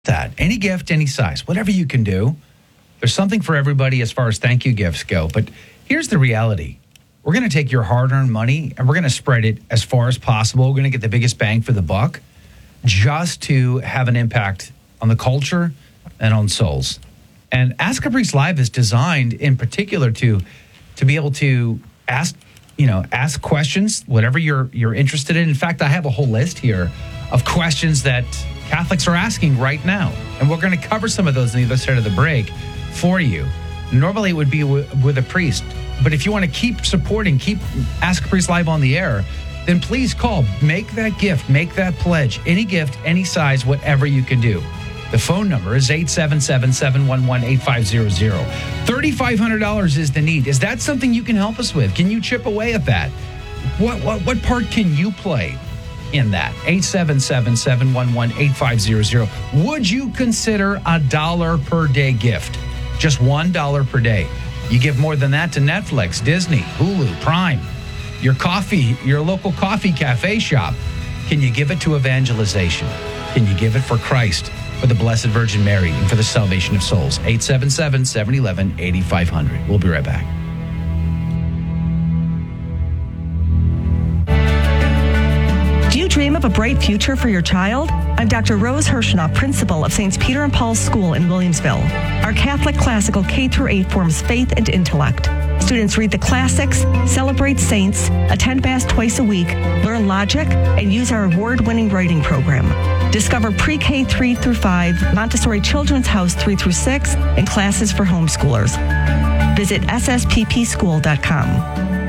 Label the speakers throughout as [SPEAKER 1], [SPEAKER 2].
[SPEAKER 1] that. Any gift, any size, whatever you can do. There's something for everybody as far as thank you gifts go. But here's the reality. We're going to take your hard-earned money and we're going to spread it as far as possible. We're going to get the biggest bang for the buck just to have an impact on the culture and on souls. And Ask a Priest Live is designed in particular to be able to ask questions, whatever you're interested in. In fact, I have a whole list here of questions that Catholics are asking right now. And we're going to cover some of those on the other side of the break for you. Normally it would be with a priest. But if you want to keep supporting, keep Ask a Priest Live on the air, then please call. Make that gift. Make that pledge. Any gift, any size, whatever you can do. The phone number is 877-711-8500. $3,500 is the need. Is that something you can help us with? Can you chip away at that? What part can you play in that? 877-711-8500. Would you consider $1 per day gift? Just $1 per day. You give more than that to Netflix, Disney, Hulu, Prime, your local coffee cafe shop. Can you give it to evangelization? Can you give it for Christ, for the Blessed Virgin Mary, and for the salvation of souls? 877-711-8500. We'll be right back.
[SPEAKER 2] Do you dream of a bright future for your child? I'm Dr. Rose Hirschnoff, principal of St. Peter and Paul's School in Williamsville. Our Catholic classical K-8 forms faith and intellect. Students read the classics, celebrate saints, attend Mass twice a week, learn logic, and use our award-winning writing program. Discover pre-K 3 through 5, Montessori Children's House 3 through 6, and classes for homeschoolers. Visit sssppschool.com.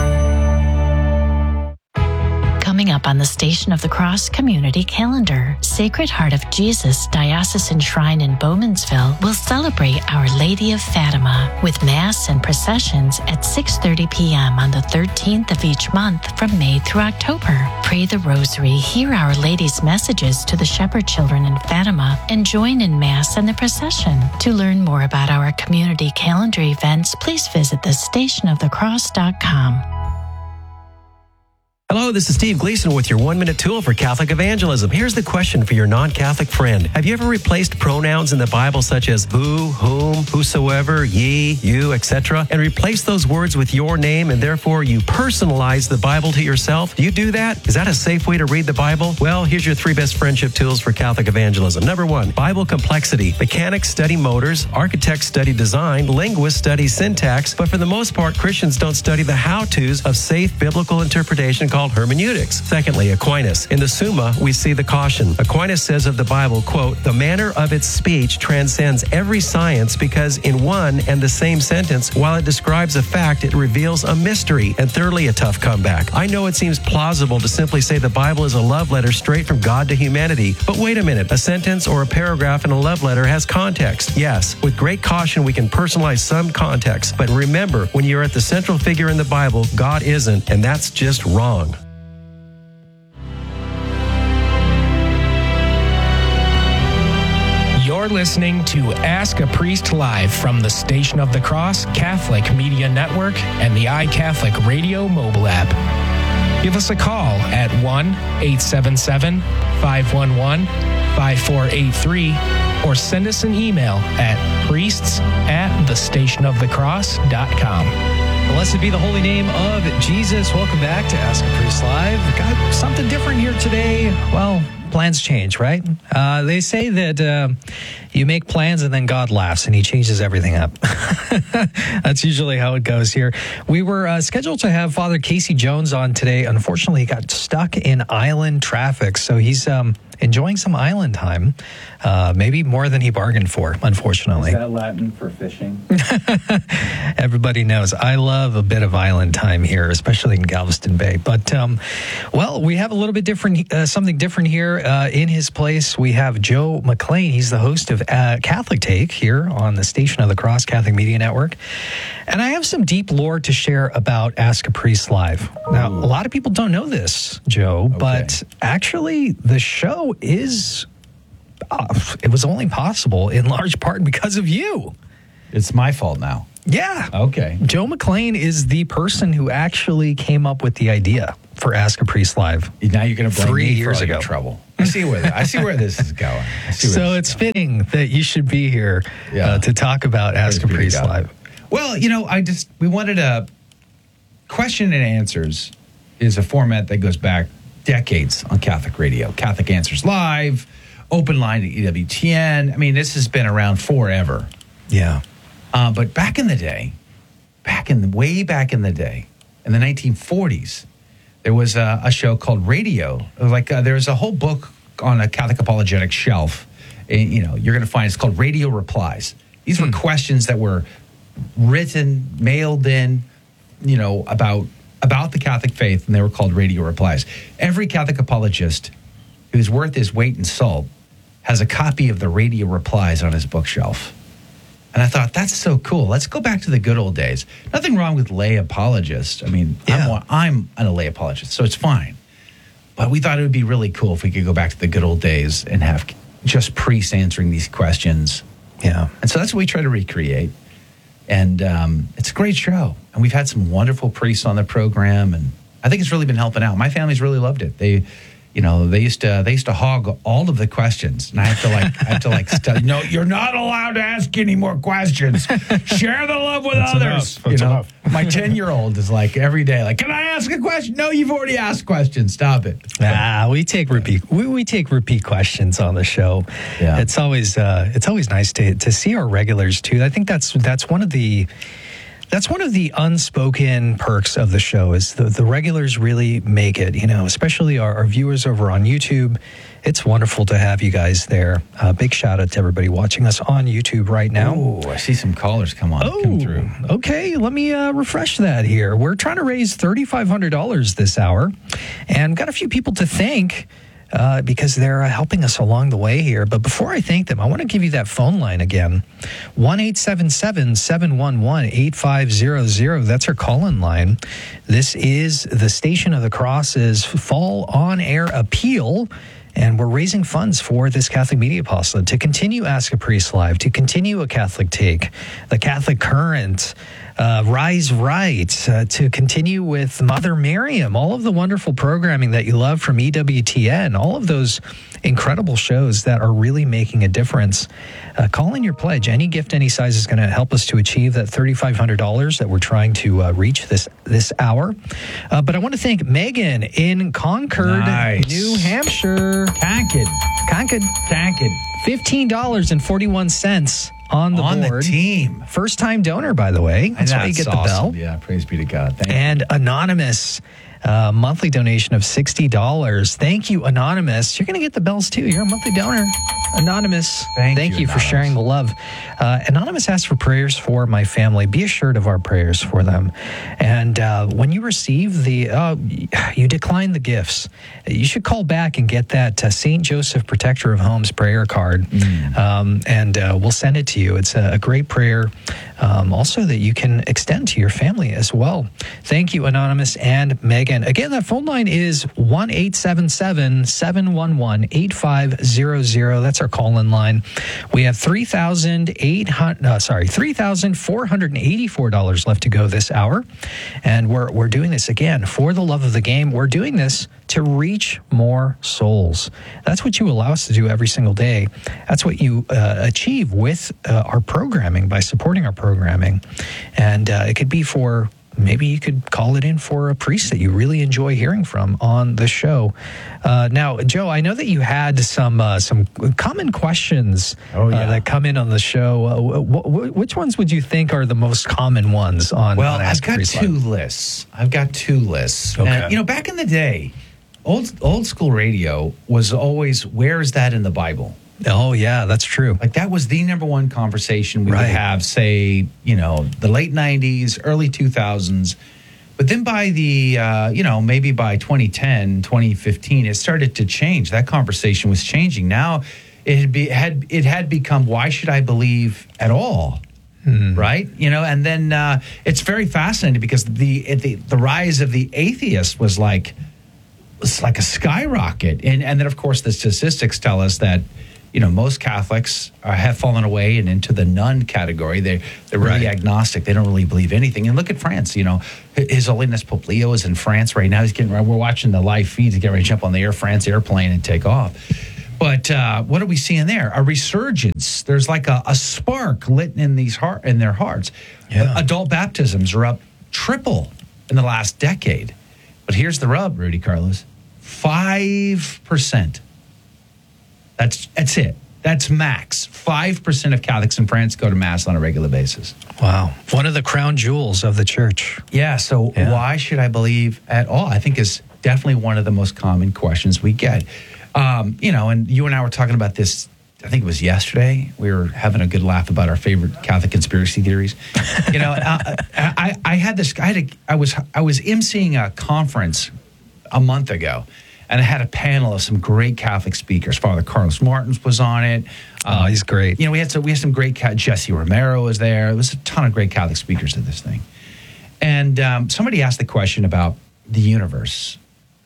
[SPEAKER 3] Coming up on the Station of the Cross Community Calendar, Sacred Heart of Jesus Diocesan Shrine in Bowmansville will celebrate Our Lady of Fatima with Mass and processions at 6:30 p.m. on the 13th of each month from May through October. Pray the Rosary, hear Our Lady's messages to the shepherd children in Fatima, and join in Mass and the procession. To learn more about our community calendar events, please visit thestationofthecross.com.
[SPEAKER 4] Hello, this is Steve Gleason with your 1-minute tool for Catholic evangelism. Here's the question for your non-Catholic friend. Have you ever replaced pronouns in the Bible such as who, whom, whosoever, ye, you, etc., and replaced those words with your name, and therefore you personalize the Bible to yourself? Do you do that? Is that a safe way to read the Bible? Well, here's your 3 best friendship tools for Catholic evangelism. Number 1, Bible complexity. Mechanics study motors, architects study design, linguists study syntax, but for the most part, Christians don't study the how-tos of safe biblical interpretation called hermeneutics. Secondly, Aquinas. In the Summa, we see the caution. Aquinas says of the Bible, quote, the manner of its speech transcends every science because in one and the same sentence, while it describes a fact, it reveals a mystery. And thirdly, a tough comeback. I know it seems plausible to simply say the Bible is a love letter straight from God to humanity. But wait a minute, a sentence or a paragraph in a love letter has context. Yes, with great caution, we can personalize some context. But remember, when you're at the central figure in the Bible, God isn't, and that's just wrong.
[SPEAKER 5] You're listening to Ask a Priest Live from the Station of the Cross Catholic Media Network and the iCatholic Radio mobile app. Give us a call at 1-877-511-5483 or send us an email at priests@thestationofthecross.com.
[SPEAKER 6] Blessed be the holy name of Jesus. Welcome back to Ask a Priest Live. Got something different here today. Well, plans change, right? They say that you make plans and then God laughs and he changes everything up. That's usually how it goes here. We were scheduled to have Father Casey Jones on today. Unfortunately, he got stuck in island traffic, so he's enjoying some island time, maybe more than he bargained for, unfortunately.
[SPEAKER 1] Is that Latin for fishing?
[SPEAKER 6] Everybody knows I love a bit of island time here, especially in Galveston Bay. But, well, we have a little bit different, something different here in his place. We have Joe McLean. He's the host of Catholic Take here on the Station of the Cross Catholic Media Network. And I have some deep lore to share about Ask a Priest Live. Now, a lot of people don't know this, Joe, but actually the show is, it was only possible in large part because of you.
[SPEAKER 1] It's my fault now.
[SPEAKER 6] Yeah.
[SPEAKER 1] Okay.
[SPEAKER 6] Joe McLean is the person who actually came up with the idea for Ask a Priest Live.
[SPEAKER 1] Now you're going to blame
[SPEAKER 6] 3
[SPEAKER 1] me
[SPEAKER 6] years
[SPEAKER 1] for all
[SPEAKER 6] ago.
[SPEAKER 1] your trouble. I see where this is going.
[SPEAKER 6] So it's fitting that you should be here to talk about Ask a Priest Live.
[SPEAKER 1] Well, we wanted a question and answers is a format that goes back decades on Catholic radio. Catholic Answers Live, Open Line at EWTN. I mean, this has been around forever.
[SPEAKER 6] Yeah.
[SPEAKER 1] But back in the day, way back in the day, in the 1940s, there was a show called Radio. There's a whole book on a Catholic apologetic shelf. You're going to find it's called Radio Replies. These were questions that were written, mailed in, about the Catholic faith, and they were called Radio Replies. Every Catholic apologist who's worth his weight in salt has a copy of the Radio Replies on his bookshelf. And I thought, that's so cool. Let's go back to the good old days. Nothing wrong with lay apologists. I mean, I'm a lay apologist, so it's fine. But we thought it would be really cool if we could go back to the good old days and have just priests answering these questions.
[SPEAKER 6] Yeah.
[SPEAKER 1] And so that's what we try to recreate. And it's a great show. And we've had some wonderful priests on the program, and I think it's really been helping out. My family's really loved it. They used to hog all of the questions, and I have to no, you're not allowed to ask any more questions. Share the love with others.
[SPEAKER 5] Enough.
[SPEAKER 1] My 10-year-old is like every day, like, can I ask a question? No, you've already asked questions. Stop it.
[SPEAKER 6] We take repeat questions on the show.
[SPEAKER 1] Yeah.
[SPEAKER 6] It's always nice to see our regulars too. I think that's one of the unspoken perks of the show is the regulars really make it, especially our viewers over on YouTube. It's wonderful to have you guys there. Big shout out to everybody watching us on YouTube right now.
[SPEAKER 1] Oh, I see some callers come through.
[SPEAKER 6] Okay. Let me refresh that here. We're trying to raise $3,500 this hour, and got a few people to thank because they're helping us along the way here. But before I thank them, I want to give you that phone line again. 1-877-711-8500. That's our call-in line. This is the Station of the Cross's fall on-air appeal, and we're raising funds for this Catholic Media Apostolate to continue Ask a Priest Live, to continue A Catholic Take, The Catholic Current, Rise Right, to continue with Mother Miriam, all of the wonderful programming that you love from EWTN, all of those incredible shows that are really making a difference. Call in your pledge. Any gift, any size is going to help us to achieve that $3,500 that we're trying to reach this hour. But I want to thank Megan in Concord, New Hampshire. Concord. $15.41 on the board.
[SPEAKER 1] On the team.
[SPEAKER 6] First time donor, by the way. That's why you get
[SPEAKER 1] awesome.
[SPEAKER 6] the bell.
[SPEAKER 1] Yeah, praise be to God. Thank you.
[SPEAKER 6] And Anonymous, monthly donation of $60. Thank you, Anonymous. You're going to get the bells too. You're a monthly donor. Anonymous, thank you for sharing the love. Anonymous asked for prayers for my family. Be assured of our prayers for them. And when you receive you decline the gifts, you should call back and get that St. Joseph Protector of Homes prayer card. And we'll send it to you. It's a great prayer also that you can extend to your family as well. Thank you, Anonymous and Megan. Again, that phone line is 1-877-711-8500. That's our call-in line. We have $3,484 left to go this hour, and we're doing this again for the love of the game. We're doing this to reach more souls. That's what you allow us to do every single day. That's what you achieve with our programming by supporting our programming, and it could be for. Maybe you could call it in for a priest that you really enjoy hearing from on the show. Now, Joe, I know that you had some common questions that come in on the show. Which ones would you think are the most common ones on?
[SPEAKER 1] Well,
[SPEAKER 6] on Ask
[SPEAKER 1] I've got
[SPEAKER 6] Priest
[SPEAKER 1] two
[SPEAKER 6] Live?
[SPEAKER 1] lists. I've got two lists.
[SPEAKER 6] Okay.
[SPEAKER 1] And, back in the day, old school radio was always, where is that in the Bible?
[SPEAKER 6] Oh, yeah, that's true.
[SPEAKER 1] Like that was the number one conversation we would have, say, the late 90s, early 2000s. But then by the, maybe by 2010, 2015, it started to change. That conversation was changing. Now it had become, why should I believe at all? Right? And then it's very fascinating because the rise of the atheist was like a skyrocket. And then, of course, the statistics tell us that most Catholics have fallen away and into the nun category. They're really agnostic. They don't really believe anything. And look at France. His Holiness Pope Leo is in France right now. We're watching the live feeds to get ready to jump on the Air France airplane and take off. But what are we seeing there? A resurgence. There's like a spark lit in their hearts.
[SPEAKER 6] Yeah.
[SPEAKER 1] Adult baptisms are up triple in the last decade. But here's the rub, Rudy Carlos. 5%. That's it. That's max. 5% of Catholics in France go to Mass on a regular basis.
[SPEAKER 6] Wow. One of the crown jewels of the church.
[SPEAKER 1] Yeah, so why should I believe at all? I think is definitely one of the most common questions we get. And you and I were talking about this, I think it was yesterday. We were having a good laugh about our favorite Catholic conspiracy theories. I was emceeing a conference a month ago, and I had a panel of some great Catholic speakers. Father Carlos Martins was on it.
[SPEAKER 6] He's great.
[SPEAKER 1] We had some great Jesse Romero was there. There was a ton of great Catholic speakers at this thing. And somebody asked the question about the universe.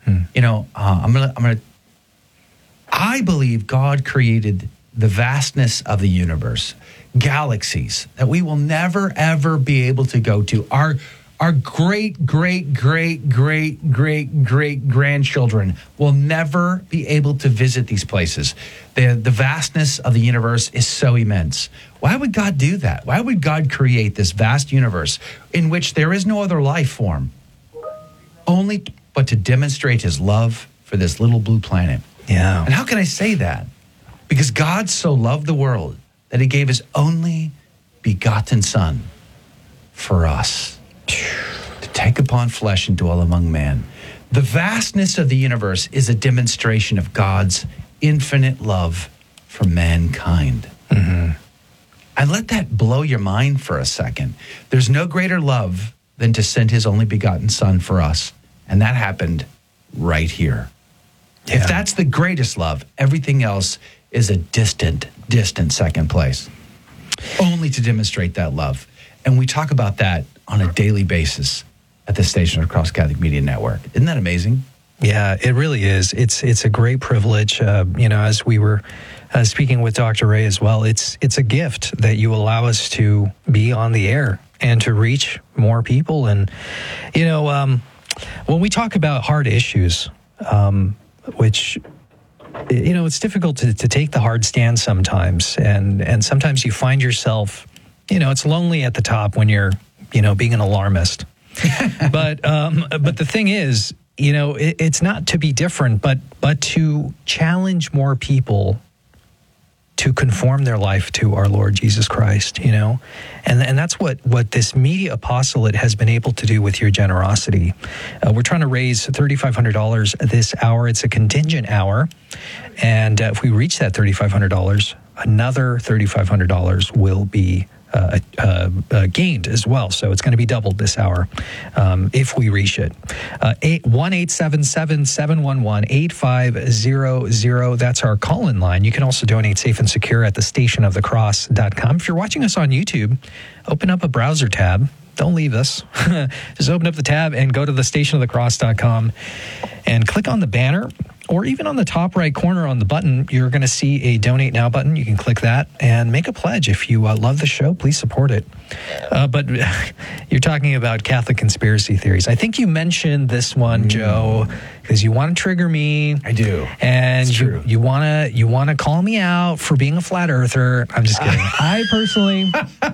[SPEAKER 1] I believe God created the vastness of the universe, galaxies that we will never, ever be able to go to. Our great, great, great, great, great, great grandchildren will never be able to visit these places. The vastness of the universe is so immense. Why would God do that? Why would God create this vast universe in which there is no other life form, only but to demonstrate his love for this little blue planet?
[SPEAKER 6] Yeah.
[SPEAKER 1] And how can I say that? Because God so loved the world that he gave his only begotten Son for us to take upon flesh and dwell among man. The vastness of the universe is a demonstration of God's infinite love for mankind.
[SPEAKER 6] Mm-hmm.
[SPEAKER 1] And let that blow your mind for a second. There's no greater love than to send his only begotten Son for us. And that happened right here.
[SPEAKER 6] Yeah.
[SPEAKER 1] If that's the greatest love, everything else is a distant second place. Only to demonstrate that love. And we talk about that on a daily basis at the station of Cross Catholic Media Network. Isn't that amazing?
[SPEAKER 6] Yeah, it really is. It's a great privilege. As we were speaking with Dr. Ray as well, it's a gift that you allow us to be on the air and to reach more people. And, when we talk about hard issues, which, it's difficult to take the hard stand sometimes. And sometimes you find yourself, it's lonely at the top when you're, being an alarmist. But the thing is, it's not to be different, but to challenge more people to conform their life to our Lord Jesus Christ, and that's what this media apostolate has been able to do with your generosity. We're trying to raise $3,500 this hour. It's a contingent hour, and if we reach that $3,500, another $3,500 will be gained as well. So it's going to be doubled this hour if we reach it. 1-877-711-8500. That's our call-in line. You can also donate safe and secure at thestationofthecross.com. If you're watching us on YouTube, open up a browser tab. Don't leave us. Just open up the tab and go to thestationofthecross.com and click on the banner. Or even on the top right corner on the button, you're going to see a Donate Now button. You can click that and make a pledge. If you love the show, please support it. But you're talking about Catholic conspiracy theories. I think you mentioned this one, Joe, because you want to trigger me.
[SPEAKER 1] I do.
[SPEAKER 6] And you want to call me out for being a flat earther. I'm just kidding. I personally...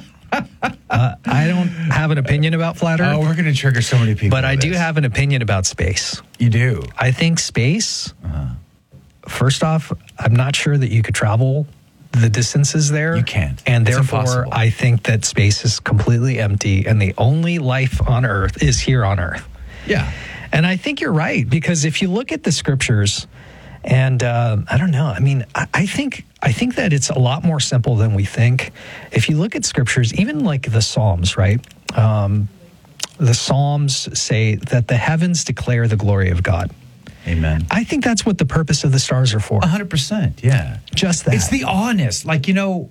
[SPEAKER 6] I don't have an opinion about flat Earth.
[SPEAKER 1] Oh, we're going to trigger so many people.
[SPEAKER 6] But I do have an opinion about space.
[SPEAKER 1] You do?
[SPEAKER 6] I think space, first off, I'm not sure that you could travel the distances there.
[SPEAKER 1] You can't.
[SPEAKER 6] And
[SPEAKER 1] It's
[SPEAKER 6] therefore,
[SPEAKER 1] impossible.
[SPEAKER 6] I think that space is completely empty and the only life on Earth is here on Earth.
[SPEAKER 1] Yeah.
[SPEAKER 6] And I think you're right, because if you look at the scriptures, and I don't know, I mean, I think that it's a lot more simple than we think. If you look at scriptures, even like the Psalms, right? The Psalms say that the heavens declare the glory of God.
[SPEAKER 1] Amen.
[SPEAKER 6] I think that's what the purpose of the stars are for.
[SPEAKER 1] 100%, yeah.
[SPEAKER 6] Just that.
[SPEAKER 1] It's the awness. Like, when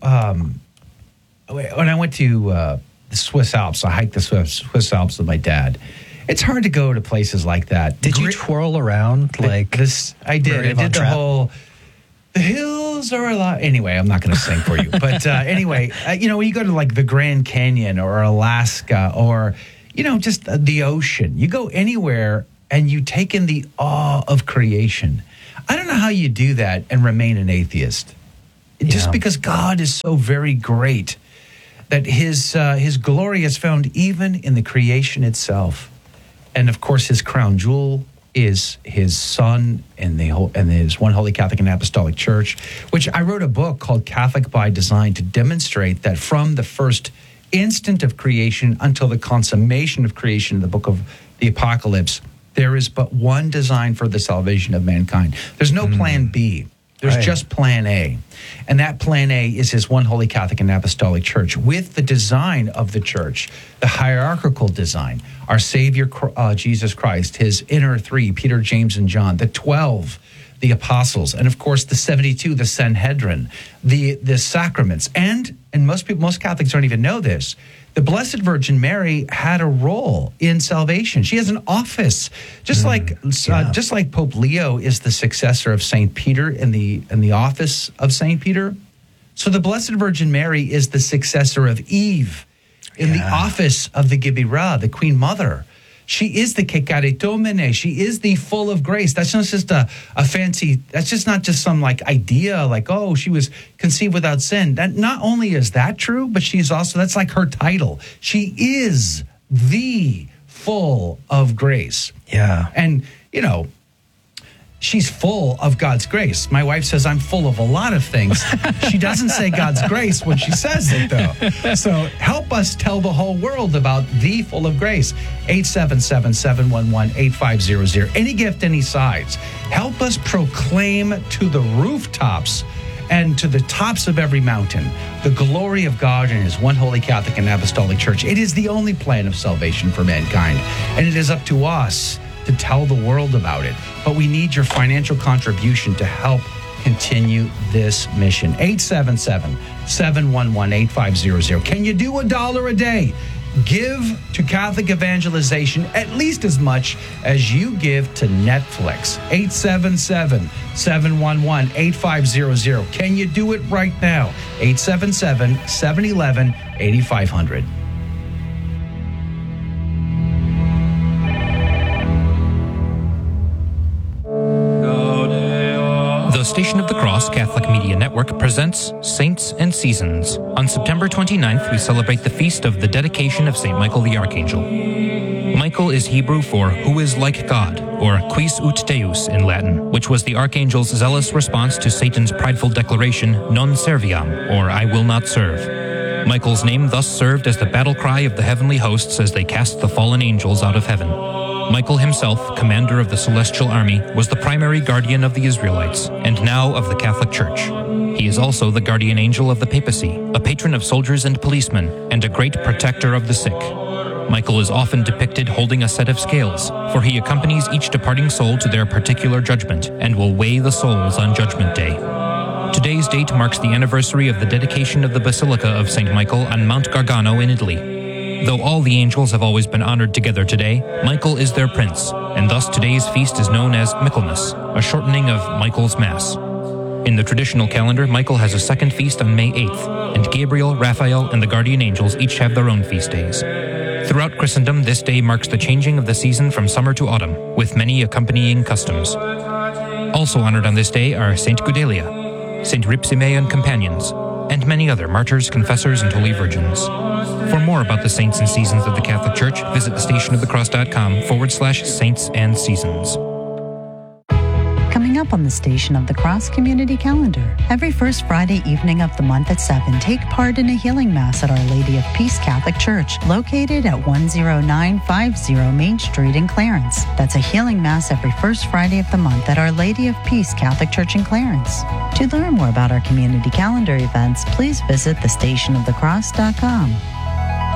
[SPEAKER 1] I went to the Swiss Alps, I hiked the Swiss Alps with my dad. It's hard to go to places like that.
[SPEAKER 6] Did you twirl around like
[SPEAKER 1] this? I did.
[SPEAKER 6] Mary
[SPEAKER 1] I
[SPEAKER 6] Von
[SPEAKER 1] did the
[SPEAKER 6] Trapp?
[SPEAKER 1] whole. The hills are alive. Anyway, I'm not going to sing for you. But anyway, when you go to like the Grand Canyon or Alaska or, just the ocean, you go anywhere and you take in the awe of creation. I don't know how you do that and remain an atheist. Just because God is so very great that his glory is found even in the creation itself. And of course, his crown jewel is his Son and his one Holy Catholic and Apostolic Church, which I wrote a book called Catholic by Design to demonstrate that from the first instant of creation until the consummation of creation in the book of the Apocalypse, there is but one design for the salvation of mankind. There's no plan B. There's just plan A. And that plan A is his one Holy Catholic and Apostolic Church with the design of the church, the hierarchical design, our Savior, Jesus Christ, his inner three, Peter, James, and John, the 12, the apostles, and of course the 72, the Sanhedrin, the sacraments. And most Catholics don't even know this, the Blessed Virgin Mary had a role in salvation. She has an office, just like Pope Leo is the successor of Saint Peter in the office of Saint Peter. So the Blessed Virgin Mary is the successor of Eve in the office of the Gibirah, the Queen Mother. She is the Kekaritomene. She is the full of grace. That's not just a fancy, that's just not just some like idea like, oh, she was conceived without sin. That not only is that true, but she's also, that's like her title. She is the full of grace. Yeah. And, she's full of God's grace. My wife says I'm full of a lot of things. She doesn't say God's grace when she says it, though. So help us tell the whole world about the full of grace. 877-711-8500. Any gift, any size. Help us proclaim to the rooftops and to the tops of every mountain the glory of God and his one Holy Catholic and Apostolic Church. It is the only plan of salvation for mankind. And it is up to us to tell the world about it. But we need your financial contribution to help continue this mission. 877-711-8500. Can you do $1 a day? Give to Catholic evangelization at least as much as you give to Netflix. 877-711-8500. Can you do it right now? 877-711-8500.
[SPEAKER 7] The Station of the Cross Catholic Media Network presents Saints and Seasons. On September 29th, we celebrate the feast of the dedication of St. Michael the Archangel. Michael is Hebrew for who is like God, or quis ut Deus in Latin, which was the Archangel's zealous response to Satan's prideful declaration, non serviam, or I will not serve. Michael's name thus served as the battle cry of the heavenly hosts as they cast the fallen angels out of heaven. Michael himself, commander of the celestial army, was the primary guardian of the Israelites, and now of the Catholic Church. He is also the guardian angel of the papacy, a patron of soldiers and policemen, and a great protector of the sick. Michael is often depicted holding a set of scales, for he accompanies each departing soul to their particular judgment, and will weigh the souls on Judgment Day. Today's date marks the anniversary of the dedication of the Basilica of St. Michael on Mount Gargano in Italy. Though all the angels have always been honored together today, Michael is their prince, and thus today's feast is known as Michaelmas, a shortening of Michael's Mass. In the traditional calendar, Michael has a second feast on May 8th, and Gabriel, Raphael, and the guardian angels each have their own feast days. Throughout Christendom, this day marks the changing of the season from summer to autumn, with many accompanying customs. Also honored on this day are Saint Gudelia, Saint Ripsime and companions, and many other martyrs, confessors, and holy virgins. For more about the saints and seasons of the Catholic Church, visit thestationofthecross.com/saints and seasons.
[SPEAKER 8] Coming up on the Station of the Cross Community Calendar. Every first Friday evening of the month at 7, take part in a healing mass at Our Lady of Peace Catholic Church, located at 10950 Main Street in Clarence. That's a healing mass every first Friday of the month at Our Lady of Peace Catholic Church in Clarence. To learn more about our community calendar events, please visit thestationofthecross.com.